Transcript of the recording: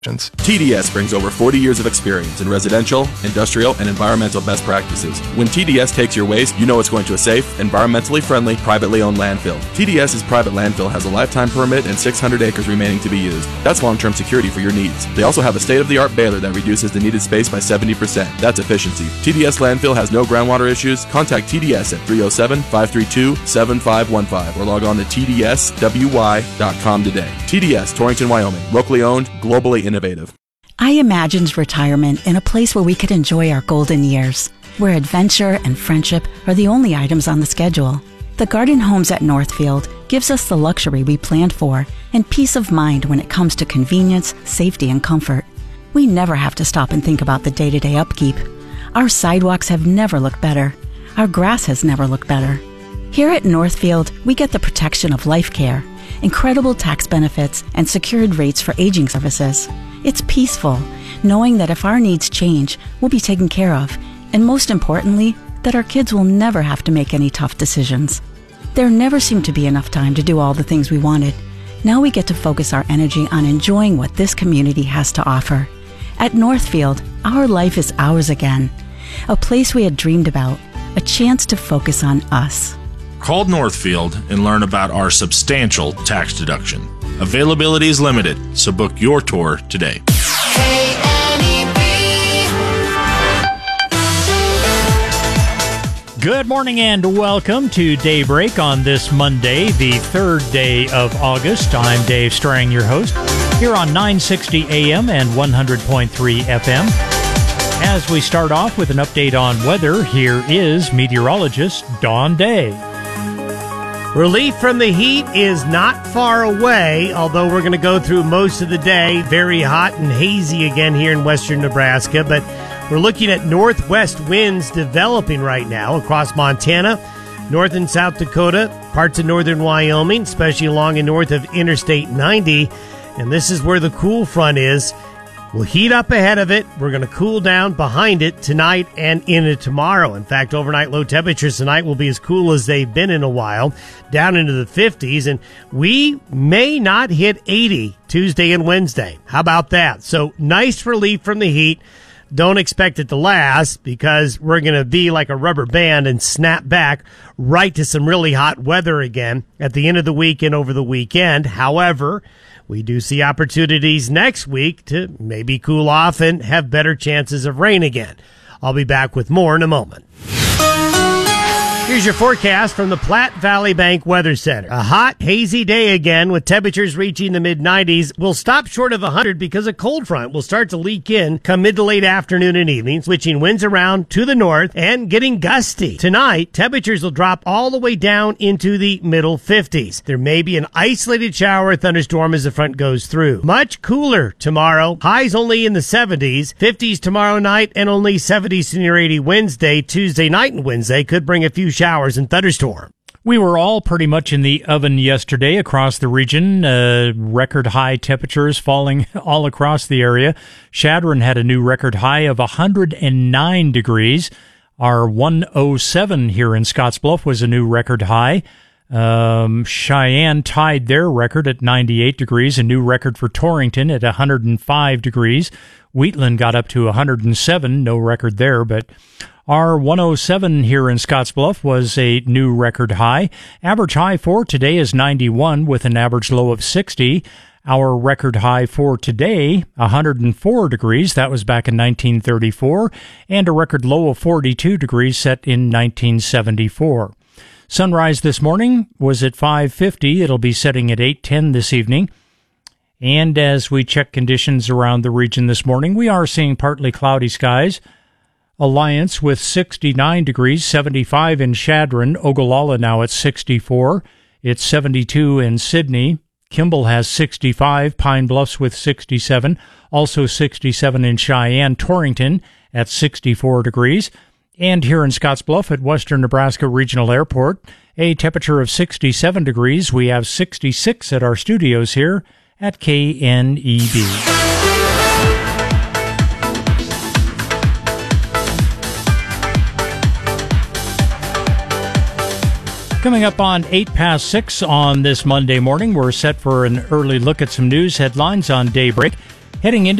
TDS brings over 40 years of experience in residential, industrial, and environmental best practices. When TDS takes your waste, you know it's going to a safe, environmentally friendly, privately owned landfill. TDS's private landfill has a lifetime permit and 600 acres remaining to be used. That's long-term security for your needs. They also have a state-of-the-art baler that reduces the needed space by 70%. That's efficiency. TDS landfill has no groundwater issues. Contact TDS at 307-532-7515 or log on to tdswy.com today. TDS, Torrington, Wyoming. Locally owned, globally innovative. I imagined retirement in a place where we could enjoy our golden years, where adventure and friendship are the only items on the schedule. The Garden Homes at Northfield gives us the luxury we planned for and peace of mind when it comes to convenience, safety, and comfort. We never have to stop and think about the day-to-day upkeep. Our sidewalks have never looked better. Our grass has never looked better. Here at Northfield, we get the protection of life care, incredible tax benefits, and secured rates for aging services. It's peaceful, knowing that if our needs change, we'll be taken care of, and most importantly, that our kids will never have to make any tough decisions. There never seemed to be enough time to do all the things we wanted. Now we get to focus our energy on enjoying what this community has to offer. At Northfield, our life is ours again. A place we had dreamed about, a chance to focus on us. Call Northfield and learn about our substantial tax deduction. Availability is limited, so book your tour today. Good morning and welcome to Daybreak on this Monday, the 3rd day of August. I'm Dave Strang, your host, here on 960 AM and 100.3 FM. As we start off with an update on weather, here is meteorologist Dawn Day. Relief from the heat is not far away, although we're going to go through most of the day very hot and hazy again here in western Nebraska. But we're looking at northwest winds developing right now across Montana, north and South Dakota, parts of northern Wyoming, especially along and north of Interstate 90. And this is where the cool front is. We'll heat up ahead of it. We're going to cool down behind it tonight and into tomorrow. In fact, overnight low temperatures tonight will be as cool as they've been in a while, down into the 50s. And we may not hit 80 Tuesday and Wednesday. How about that? So nice relief from the heat. Don't expect it to last because we're going to be like a rubber band and snap back right to some really hot weather again at the end of the week and over the weekend. However, we do see opportunities next week to maybe cool off and have better chances of rain again. I'll be back with more in a moment. Here's your forecast from the Platte Valley Bank Weather Center. A hot, hazy day again with temperatures reaching the mid-90s. We'll stop short of 100 because a cold front will start to leak in come mid to late afternoon and evening, switching winds around to the north and getting gusty. Tonight, temperatures will drop all the way down into the middle 50s. There may be an isolated shower or thunderstorm as the front goes through. Much cooler tomorrow. Highs only in the 70s, 50s tomorrow night, and only 70s to near 80 Wednesday. Tuesday night and Wednesday could bring a few showers and thunderstorm. We were all pretty much in the oven yesterday across the region. Record high temperatures falling all across the area. Chadron had a new record high of 109 degrees. Our 107 here in Scottsbluff was a new record high. Cheyenne tied their record at 98 degrees, a new record for Torrington at 105 degrees. Wheatland got up to 107, no record there, but our 107 here in Scottsbluff was a new record high. Average high for today is 91 with an average low of 60. Our record high for today, 104 degrees. That was back in 1934. And a record low of 42 degrees set in 1974. Sunrise this morning was at 5:50. It'll be setting at 8:10 this evening. And as we check conditions around the region this morning, we are seeing partly cloudy skies. Alliance with 69 degrees, 75 in Chadron. Ogallala now at 64. It's 72 in Sydney. Kimball has 65. Pine Bluffs with 67. Also 67 in Cheyenne. Torrington at 64 degrees. And here in Scottsbluff at Western Nebraska Regional Airport, a temperature of 67 degrees. We have 66 at our studios here at KNEB. Coming up on 6:08 on this Monday morning, we're set for an early look at some news headlines on Daybreak. Heading into